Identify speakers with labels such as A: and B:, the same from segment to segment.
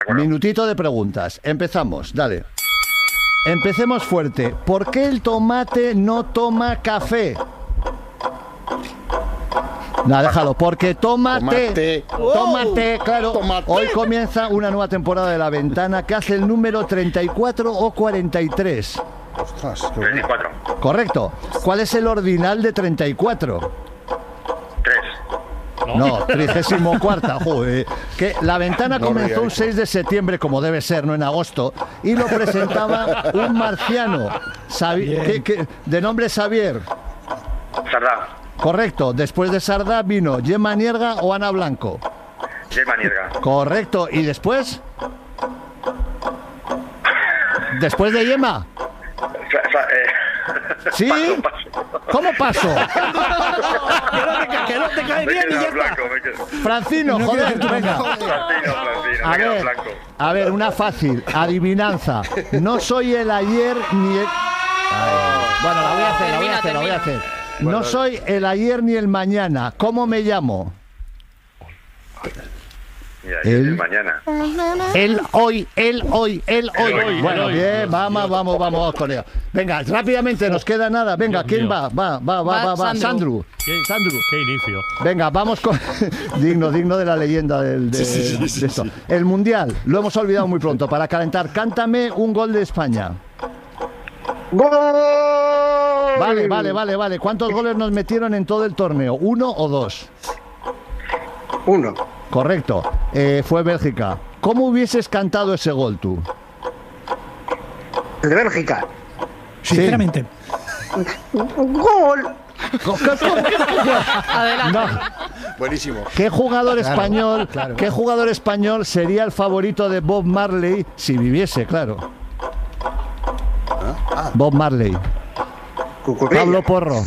A: Minutito de preguntas. Empezamos, dale. Empecemos fuerte. ¿Por qué el tomate no toma café? No, déjalo, porque tomate, claro. Tomate. Hoy comienza una nueva temporada de La Ventana que hace el número 34 o 43.
B: Ostras, 34.
A: Correcto. ¿Cuál es el ordinal de 34?
B: 3.
A: No, 34. Joder. Que La Ventana comenzó un 6 de septiembre, como debe ser, no en agosto, y lo presentaba un marciano de nombre Xavier.
B: Sardá.
A: Correcto. Después de Sardá vino Gemma Nierga o Ana Blanco.
B: Gemma Nierga.
A: Correcto. ¿Y después? ¿Después de Gemma? ¿Sí?
B: Paso.
A: ¿Cómo paso? que no te cae bien y ya está. Francino, joder, venga.
B: Francino.
A: A ver, una fácil. Adivinanza. No soy el ayer ni el... Bueno, la voy a hacer. No soy el ayer ni el mañana. ¿Cómo me llamo?
B: El mañana.
A: El hoy. Bueno, bien, vamos con ello. Venga, rápidamente, nos queda nada. Venga, ¿quién va? Va. Sandro.
C: Qué inicio.
A: Venga, vamos con... digno de la leyenda de esto. El Mundial, lo hemos olvidado muy pronto. Para calentar, cántame un gol de España.
D: ¡Gol!
A: Vale. ¿Cuántos goles nos metieron en todo el torneo? ¿1 o 2?
D: 1.
A: Correcto. Fue Bélgica. ¿Cómo hubieses cantado ese gol tú?
D: El de Bélgica.
E: Sinceramente.
D: ¡Gol!
F: Adelante.
A: No.
G: Buenísimo.
A: ¿Qué jugador español sería el favorito de Bob Marley si viviese, claro? Bob Marley. Pablo Porro.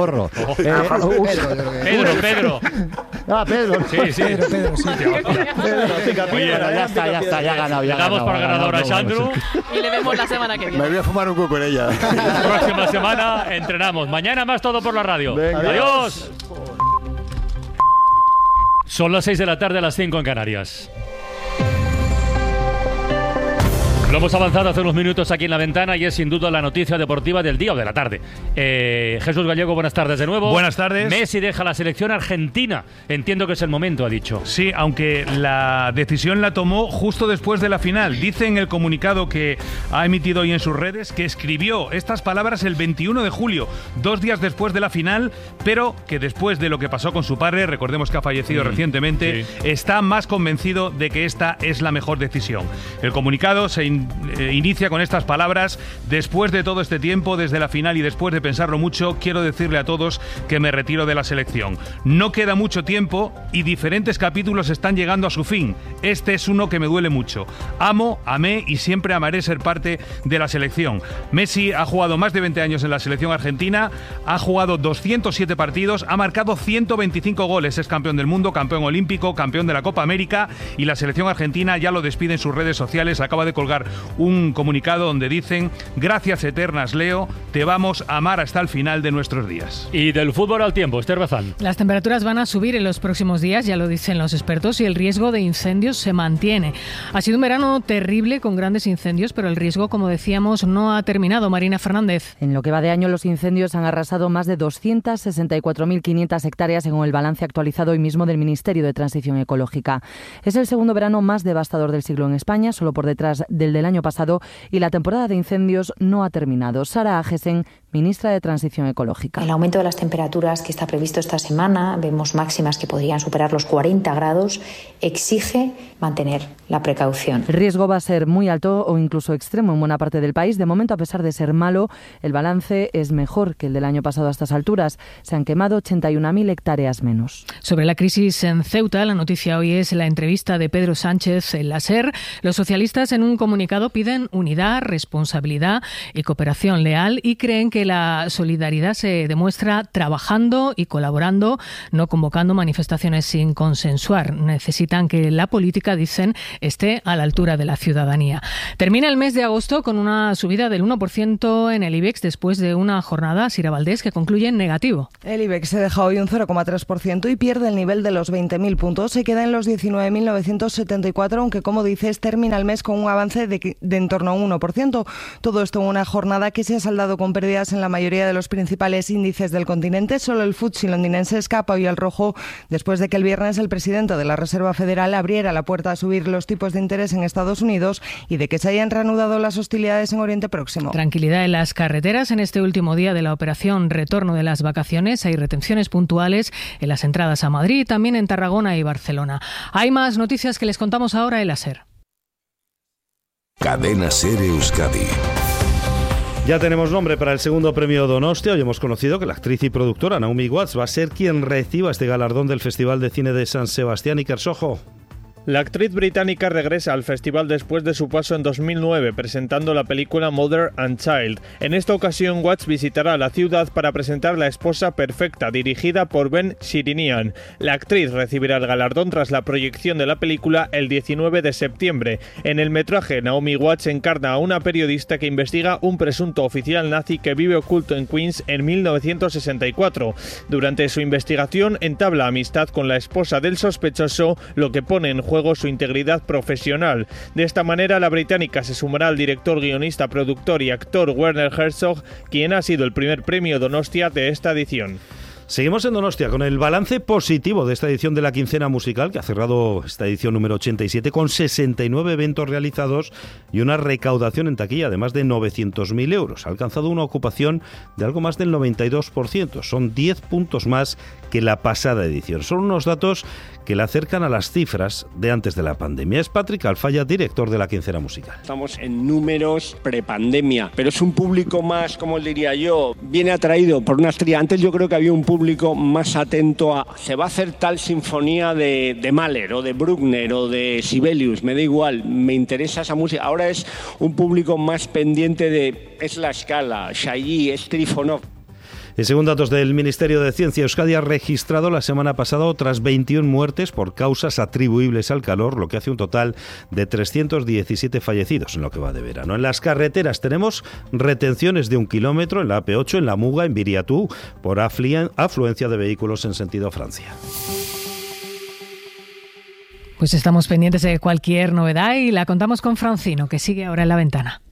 C: Pedro.
A: Pedro.
C: Sí.
E: Pedro, sí.
C: Oye,
A: ya está, ya ha ganado.
C: Damos por ganador a Sandro.
F: Y le vemos la semana que viene.
G: Me voy a fumar un cuco con ella.
C: La próxima semana entrenamos. Mañana más Todo por la Radio.
A: Venga.
C: Adiós. Son las 6 de la tarde, las 5 en Canarias. Lo hemos avanzado hace unos minutos aquí en La Ventana y es sin duda la noticia deportiva del día o de la tarde. Jesús Gallego, buenas tardes de nuevo.
H: Buenas tardes.
C: Messi deja la selección argentina. Entiendo que es el momento, ha dicho.
H: Sí, aunque la decisión la tomó justo después de la final. Dice en el comunicado que ha emitido hoy en sus redes que escribió estas palabras el 21 de julio, 2 días después de la final, pero que después de lo que pasó con su padre, recordemos que ha fallecido recientemente, está más convencido de que esta es la mejor decisión. El comunicado se inicia con estas palabras: después de todo este tiempo, desde la final y después de pensarlo mucho, quiero decirle a todos que me retiro de la selección. No queda mucho tiempo y diferentes capítulos están llegando a su fin. Este es uno que me duele mucho. Amé y siempre amaré ser parte de la selección. Messi ha jugado más de 20 años en la selección argentina, ha jugado 207 partidos, ha marcado 125 goles, es campeón del mundo, campeón olímpico, campeón de la Copa América, y la selección argentina ya lo despide en sus redes sociales. Acaba de colgar un comunicado donde dicen: gracias eternas, Leo, te vamos a amar hasta el final de nuestros días.
C: Y del fútbol al tiempo, Esther Bazán.
I: Las temperaturas van a subir en los próximos días, ya lo dicen los expertos, y el riesgo de incendios se mantiene. Ha sido un verano terrible con grandes incendios, pero el riesgo, como decíamos, no ha terminado. Marina Fernández.
J: En lo que va de año, los incendios han arrasado más de 264.500 hectáreas según el balance actualizado hoy mismo del Ministerio de Transición Ecológica. Es el segundo verano más devastador del siglo en España, solo por detrás del año pasado, y la temporada de incendios no ha terminado. Sara Agesen, ministra de Transición Ecológica.
K: El aumento de las temperaturas que está previsto esta semana, vemos máximas que podrían superar los 40 grados, exige mantener la precaución.
J: El riesgo va a ser muy alto o incluso extremo en buena parte del país. De momento, a pesar de ser malo, el balance es mejor que el del año pasado a estas alturas. Se han quemado 81.000 hectáreas menos.
I: Sobre la crisis en Ceuta, la noticia hoy es la entrevista de Pedro Sánchez en la SER. Los socialistas en un comunicado piden unidad, responsabilidad y cooperación leal y creen que que la solidaridad se demuestra trabajando y colaborando, no convocando manifestaciones sin consensuar. Necesitan que la política, dicen, esté a la altura de la ciudadanía. Termina el mes de agosto con una subida del 1% en el IBEX después de una jornada, Sira Valdés, que concluye en negativo.
E: El IBEX se deja hoy un 0,3% y pierde el nivel de los 20.000 puntos. Se queda en los 19.974, aunque, como dices, termina el mes con un avance de en torno a un 1%. Todo esto en una jornada que se ha saldado con pérdidas en la mayoría de los principales índices del continente. Solo el FTSE londinense escapa hoy al rojo después de que el viernes el presidente de la Reserva Federal abriera la puerta a subir los tipos de interés en Estados Unidos y de que se hayan reanudado las hostilidades en Oriente Próximo.
I: Tranquilidad en las carreteras en este último día de la operación retorno de las vacaciones. Hay retenciones puntuales en las entradas a Madrid y también en Tarragona y Barcelona. Hay más noticias que les contamos ahora en la SER.
L: Cadena SER Euskadi.
M: Ya tenemos nombre para el segundo premio Donostia. Hoy hemos conocido que la actriz y productora Naomi Watts va a ser quien reciba este galardón del Festival de Cine de San Sebastián. Iker Sojo.
N: La actriz británica regresa al festival después de su paso en 2009 presentando la película Mother and Child. En esta ocasión Watts visitará la ciudad para presentar La esposa perfecta, dirigida por Ben Shirinian. La actriz recibirá el galardón tras la proyección de la película el 19 de septiembre. En el metraje, Naomi Watts encarna a una periodista que investiga un presunto oficial nazi que vive oculto en Queens en 1964. Durante su investigación entabla amistad con la esposa del sospechoso, lo que pone en juego su integridad profesional. De esta manera, la británica se sumará al director, guionista, productor y actor Werner Herzog, quien ha sido el primer premio Donostia de esta edición.
M: Seguimos en Donostia con el balance positivo de esta edición de la Quincena Musical, que ha cerrado esta edición número 87 con 69 eventos realizados y una recaudación en taquilla de más de 900.000 euros. Ha alcanzado una ocupación de algo más del 92%. Son 10 puntos más que la pasada edición. Son unos datos que la acercan a las cifras de antes de la pandemia. Es Patrick Alfaya, director de la Quincena Musical.
O: Estamos en números prepandemia, pero es un público más, como diría yo, viene atraído por una estrella. Antes yo creo que había un público más atento a, se va a hacer tal sinfonía de Mahler o de Bruckner o de Sibelius, me da igual, me interesa esa música. Ahora es un público más pendiente de, es La Scala, Chailly, es Trifonov.
M: Y según datos del Ministerio de Ciencia, Euskadi ha registrado la semana pasada otras 21 muertes por causas atribuibles al calor, lo que hace un total de 317 fallecidos en lo que va de verano. En las carreteras tenemos retenciones de 1 kilómetro en la AP8, en la Muga, en Viriatú, por afluencia de vehículos en sentido Francia.
I: Pues estamos pendientes de cualquier novedad y la contamos con Francino, que sigue ahora en la ventana.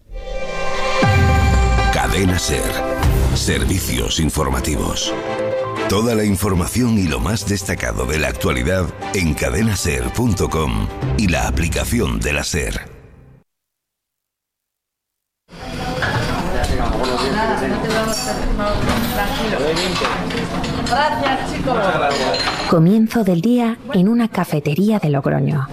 L: Cadena SER. Servicios informativos. Toda la información y lo más destacado de la actualidad en cadenaser.com y la aplicación de la SER.
P: Gracias, chicos. Comienzo del día en una cafetería de Logroño.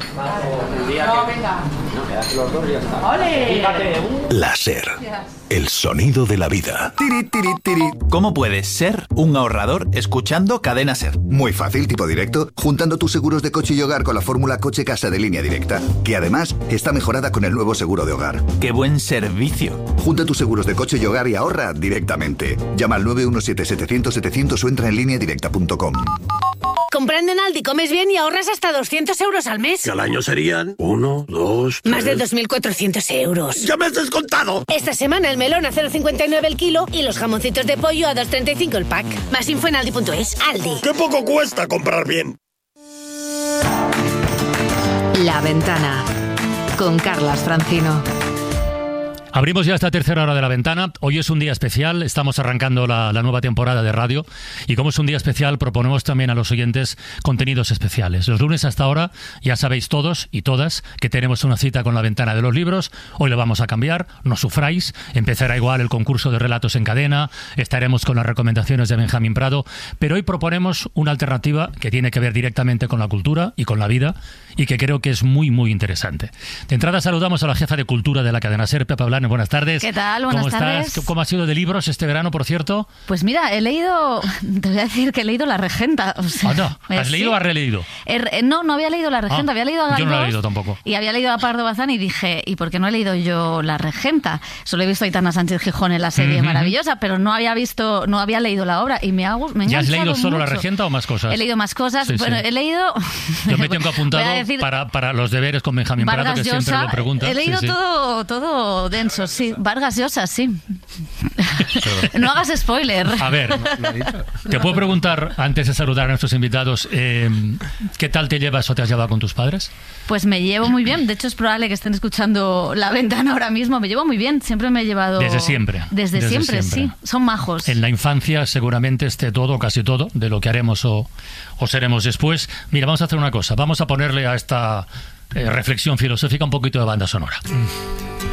L: La SER. El sonido de la vida.
Q: Tiri, tiri, tiri. ¿Cómo puedes ser un ahorrador escuchando Cadena SER?
R: Muy fácil, tipo directo, juntando tus seguros de coche y hogar con la fórmula Coche Casa de Línea Directa, que además está mejorada con el nuevo seguro de hogar.
Q: ¡Qué buen servicio!
R: Junta tus seguros de coche y hogar y ahorra directamente. Llama al 917-700-700 o entra en lineadirecta.com.
S: Comprando en Aldi comes bien y ahorras hasta 200 euros al mes.
T: Que al año serían 1, 2, 3...
S: Más de 2.400 euros.
T: ¡Ya me has descontado!
S: Esta semana el melón a 0,59 el kilo y los jamoncitos de pollo a 2,35 el pack. Más info en aldi.es. Aldi.
T: ¡Qué poco cuesta comprar bien!
U: La Ventana, con Carlas Francino.
C: Abrimos ya esta tercera hora de La Ventana. Hoy es un día especial, estamos arrancando la nueva temporada de radio y como es un día especial proponemos también a los oyentes contenidos especiales. Los lunes hasta ahora ya sabéis todos y todas que tenemos una cita con La Ventana de los libros. Hoy lo vamos a cambiar, no sufráis, empezará igual el concurso de relatos en cadena, estaremos con las recomendaciones de Benjamín Prado, pero hoy proponemos una alternativa que tiene que ver directamente con la cultura y con la vida y que creo que es muy, muy interesante. De entrada saludamos a la jefa de cultura de la cadena SER, Pepa Blanes. Beltrán, buenas tardes.
B: ¿Qué tal? Buenas tardes.
C: ¿Cómo estás? ¿Cómo ha sido de libros este verano, por cierto?
B: Pues mira, te voy a decir que he leído La Regenta. O sea,
C: ¿Has leído o has releído?
B: No había leído La Regenta, había leído a Galdós.
C: Yo no la he leído tampoco.
B: Y había leído a Pardo Bazán y dije, ¿y por qué no he leído yo La Regenta? Solo he visto a Aitana Sánchez Gijón en la serie maravillosa, pero no había leído la obra y me ha enganchado.
C: ¿Ya has leído solo
B: mucho.
C: La Regenta o más cosas?
B: He leído más cosas. Bueno, he leído...
C: Yo me tengo apuntado para los deberes con Benjamín Prado, que siempre lo pregunta.
B: He leído todo denso, sí. Vargas Llosa, sí. No hagas spoiler.
C: A ver, te puedo preguntar, antes de saludar a nuestros invitados, ¿qué tal te llevas o te has llevado con tus padres?
B: Pues me llevo muy bien. De hecho, es probable que estén escuchando La Ventana ahora mismo. Me llevo muy bien. Siempre me he llevado...
C: Desde siempre.
B: Desde siempre, sí. Son majos.
C: En la infancia seguramente esté todo, casi todo, de lo que haremos o seremos después. Mira, vamos a hacer una cosa. Vamos a ponerle a esta reflexión filosófica un poquito de banda sonora.